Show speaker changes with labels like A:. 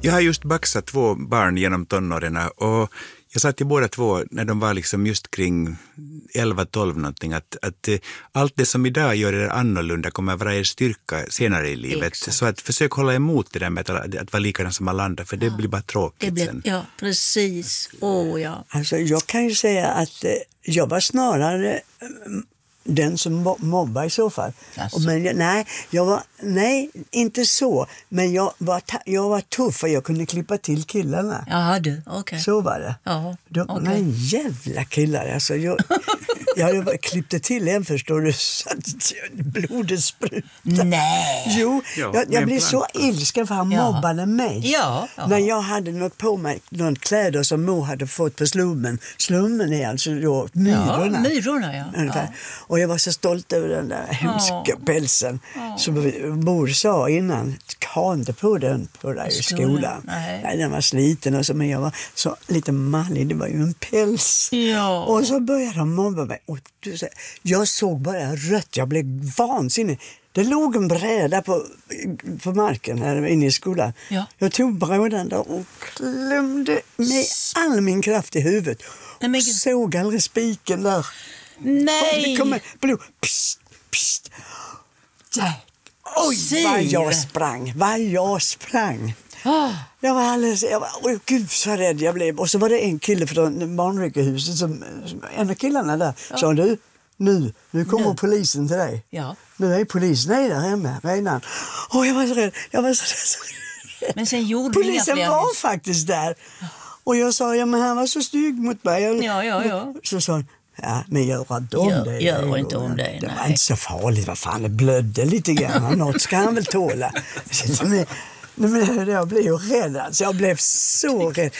A: Jag har just baxat 2 barn genom tonåren och jag sa till båda 2 när de var liksom just kring 11-12 någonting att allt det som idag gör er annorlunda kommer att vara er styrka senare i livet. Exakt. Så att försök hålla emot det där med att vara likadant som alla andra, för det blir bara tråkigt sen.
B: Ja, precis. Ja.
C: Alltså jag kan ju säga att jag var snarare den som mobbar i så fall.
B: Alltså.
C: Men nej, inte så. Men jag var tuff för jag kunde klippa till killarna.
B: Jaha du, okej.
C: Så var det.
B: Ja,
C: Men jävla killar. Alltså, jag klippte till en, förstår du, så att blodet sprutade.
B: Nej!
C: Jo, jag blev så ilsken för han mobbade mig.
B: Ja.
C: När jag hade något på mig, någon kläder som mor hade fått på slummen. Slummen är alltså då myrorna.
B: Ja, myrorna, ja.
C: Och jag var så stolt över den där hemska pälsen. Som mor sa innan, ha inte på den på där i skolan. Nej, den var sliten och så, men jag var så lite mallig, det var ju en päls.
B: Ja.
C: Och så började de mobba mig. Och jag såg bara rött, jag blev vansinnig. Det låg en bräda på marken här inne i skolan. Ja. Jag tog brädan där och klämde med all min kraft i huvudet. Och såg aldrig spiken där.
B: Nej!
C: Det kommer blod. Psst. Oj, vad jag sprang. Jag var gud så rädd jag blev. Och så var det en kille från barnrikehuset som en av killarna där sa du, nu kommer polisen till dig. Ja. Nu är polisen där hemma redan. Och jag var så rädd.
B: Men sen gjorde
C: polisen var faktiskt där. Och jag sa, men han var så stygg mot mig.
B: Ja.
C: Så sa han, ja, men gör inte om det.
B: Gör inte om det.
C: Det var inte så farligt. Vad fan, det blödde lite grann. Något ska han väl tåla. Men jag blev ju rädd. Alltså, jag blev så rädd.